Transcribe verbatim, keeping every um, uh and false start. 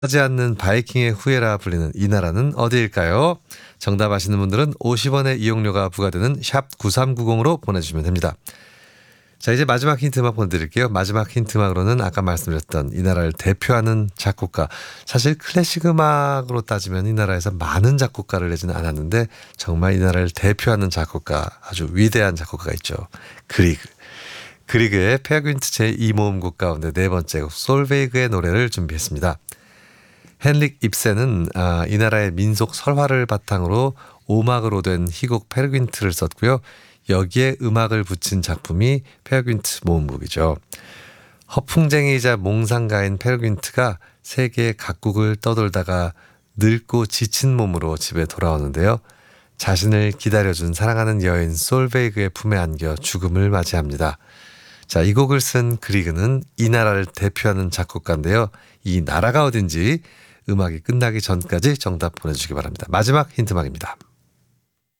하지 않는 바이킹의 후예라 불리는 이 나라는 어디일까요? 정답 아시는 분들은 오십 원의 이용료가 부과되는 샵 구삼구공으로 보내주시면 됩니다. 자, 이제 마지막 힌트 음악 보내드릴게요. 마지막 힌트 음악으로는 아까 말씀드렸던 이 나라를 대표하는 작곡가. 사실 클래식 음악으로 따지면 이 나라에서 많은 작곡가를 내지는 않았는데 정말 이 나라를 대표하는 작곡가, 아주 위대한 작곡가가 있죠. 그리그. 그리그의 페어귄트 제이 모음곡 가운데 네 번째 곡 솔베이그의 노래를 준비했습니다. 헨릭 입센은 아, 이 나라의 민속 설화를 바탕으로 오막으로 된 희곡 페르귄트를 썼고요. 여기에 음악을 붙인 작품이 페르귄트 모음곡이죠. 허풍쟁이이자 몽상가인 페르귄트가 세계 각국을 떠돌다가 늙고 지친 몸으로 집에 돌아오는데요. 자신을 기다려준 사랑하는 여인 솔베이그의 품에 안겨 죽음을 맞이합니다. 자, 이 곡을 쓴 그리그는 이 나라를 대표하는 작곡가인데요. 이 나라가 어딘지 음악이 끝나기 전까지 정답 보내주시기 바랍니다. 마지막 힌트막입니다.